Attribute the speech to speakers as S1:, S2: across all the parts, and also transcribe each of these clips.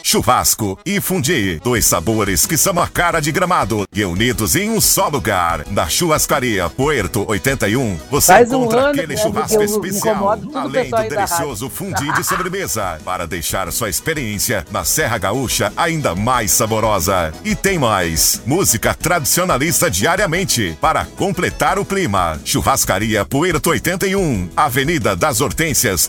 S1: churrasco e fundi. 2 sabores que são a cara de Gramado e unidos em um só lugar. Na Churrascaria Puerto 81, você encontra aquele churrasco especial, além do delicioso fundi de sobremesa, para deixar sua experiência na Serra Gaúcha ainda mais saborosa. E tem mais, música tradicionalista diariamente, para completar o clima. Churrascaria Puerto 81, Avenida das Hortênsias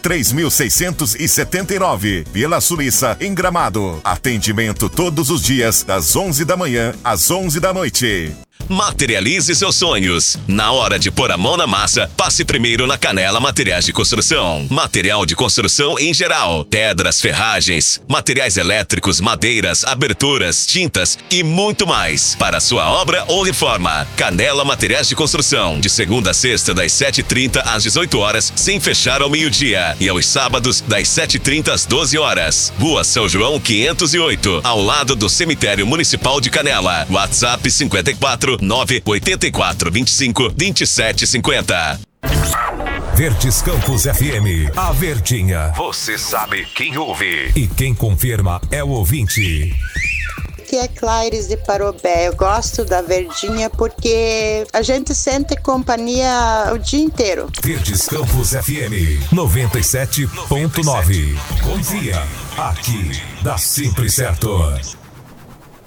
S1: 3679, Vila Suíça, em Gramado. Atendimento todos os dias, das 11 da manhã às 11 da noite.
S2: Materialize seus sonhos. Na hora de pôr a mão na massa, passe primeiro na Canela Materiais de Construção. Material de construção em geral, pedras, ferragens, materiais elétricos, madeiras, aberturas, tintas e muito mais. Para a sua obra ou reforma, Canela Materiais de Construção. De segunda a sexta, das 7h30 às 18 horas, sem fechar ao meio-dia. E aos sábados, das 7h30 às 12 horas. Rua São João 508, ao lado do Cemitério Municipal de Canela. WhatsApp 54 984 25 27 50.
S3: Verdes Campos FM, a Verdinha.
S4: Você sabe quem ouve.
S3: E quem confirma é o ouvinte.
S5: Aqui é Claires de Parobé. Eu gosto da Verdinha porque a gente sente companhia o dia inteiro.
S3: Verdes Campos FM 97.9. Confia, aqui dá sempre certo.